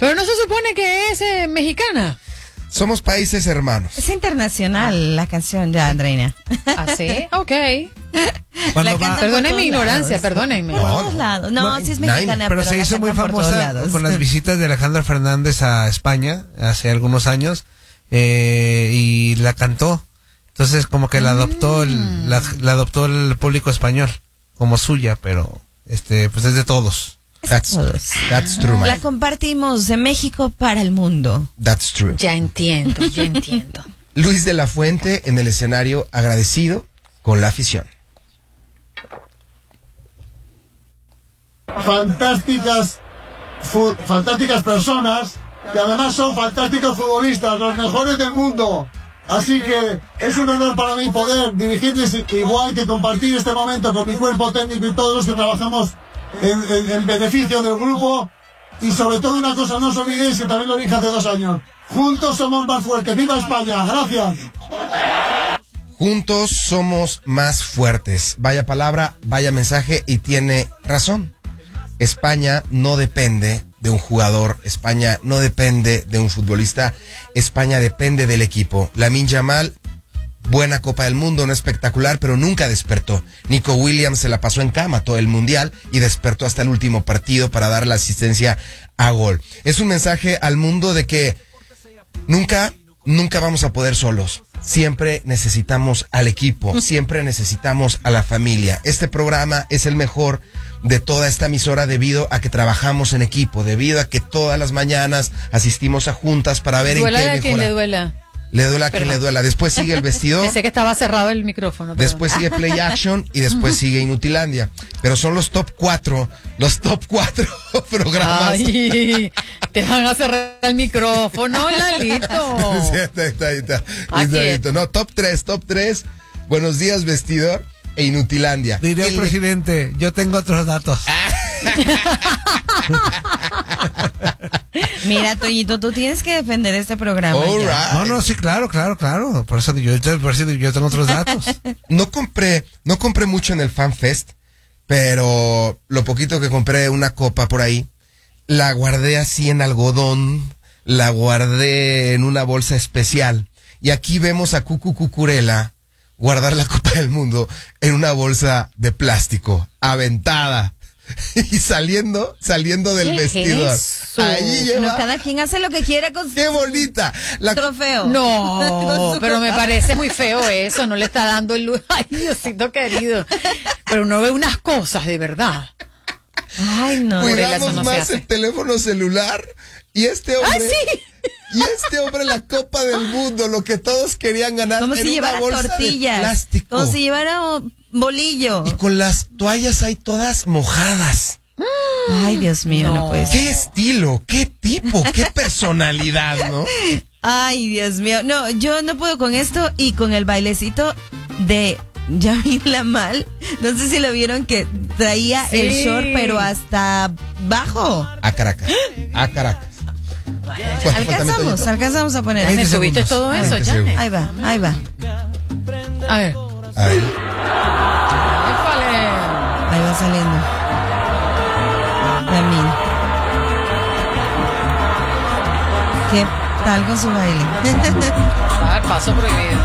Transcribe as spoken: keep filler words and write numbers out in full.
Pero no se supone que es eh, mexicana. Somos países hermanos. Es internacional la canción ya, Andreina. ¿Ah, sí? Ok. La cantan Perdónenme por mi todos ignorancia, lados. perdónenme. Por todos lados. No, No, sí es nine, mexicana, Pero pero, se la hizo muy cantan por todos famosa lados. con las visitas de Alejandra Fernández a España hace algunos años eh, y la cantó. Entonces como que la adoptó el, la, la adoptó el público español como suya, pero este pues es de todos. That's, Todos. that's true, man. La compartimos de México para el mundo. That's true. Ya entiendo, ya entiendo. Luis de la Fuente en el escenario, agradecido con la afición. Fantásticas, fu- fantásticas personas que además son fantásticos futbolistas, los mejores del mundo. Así que es un honor para mí poder dirigirles igual que compartir este momento con mi cuerpo técnico y todos los que trabajamos en, en, en beneficio del grupo. Y sobre todo una cosa, no os olvidéis que también lo dije hace dos años. Juntos somos más fuertes. ¡Viva España! ¡Gracias! Juntos somos más fuertes. Vaya palabra, vaya mensaje y tiene razón. España no depende de un jugador, España no depende de un futbolista, España depende del equipo. Lamine Yamal, buena Copa del Mundo, no espectacular, pero nunca despertó. Nico Williams se la pasó en cama todo el Mundial y despertó hasta el último partido para dar la asistencia a gol. Es un mensaje al mundo de que nunca, nunca vamos a poder solos. Siempre necesitamos al equipo, siempre necesitamos a la familia. Este programa es el mejor de toda esta emisora debido a que trabajamos en equipo, debido a que todas las mañanas asistimos a juntas para ver Duela en a qué quien mejora. le duela. Le duela a quien Perdón. le duela. Después sigue el vestidor. Pensé que estaba cerrado el micrófono. perdón. Después sigue Play Action y después sigue Inutilandia. Pero son los top cuatro, los top cuatro programas. Ay, te van a cerrar el micrófono, Lalito. Sí, está, está, ahí está. Ah, Está, ahí ¿qué? está. No, top tres, top tres. Buenos días, vestidor e Inutilandia. Diría el El- presidente, yo tengo otros datos. Mira, Toñito, tú tienes que defender este programa. All ya. right. No, no, sí, claro, claro, claro. Por eso yo, por eso yo tengo otros datos. No compré, no compré mucho en el Fan Fest, pero lo poquito que compré, una copa por ahí, la guardé así en algodón, la guardé en una bolsa especial. Y aquí vemos a Cucu Cucurella guardar la Copa del Mundo en una bolsa de plástico, aventada. Y saliendo, saliendo del ¿Qué vestidor. es eso? Ahí Bueno, lleva. cada quien hace lo que quiera con su ¡Qué bonita! La trofeo. No, Con su pero me copa. parece muy feo eso, no le está dando el luz. Ay, Diosito querido. Pero uno ve unas cosas de verdad. Ay, no. Cuidado. Cuidamos eso no se más hace. el teléfono celular y este hombre. ¡Ah, sí! Y este hombre la Copa del Mundo, lo que todos querían ganar Como en si una llevara bolsa de tortillas. plástico. Como si llevara oh, bolillo. Y con las toallas ahí todas mojadas. Ay, Dios mío, no, No. puede ser. Qué estilo, qué tipo, qué personalidad, ¿no? Ay, Dios mío. No, yo no puedo con esto y con el bailecito de Yamin Lamal. No sé si lo vieron que traía Sí. el short, pero hasta abajo. A Caracas, a Caracas. ¿Cuánto falta, Alcanzamos, Toñito? alcanzamos a poner. ¿Me veinte subiste segundos. todo eso, veinte ya? segundos. Ahí va, ahí va. A ver. A ver. Éfale. Ahí va saliendo. Yamin. ¿Qué tal con su baile? A ver, paso prohibido.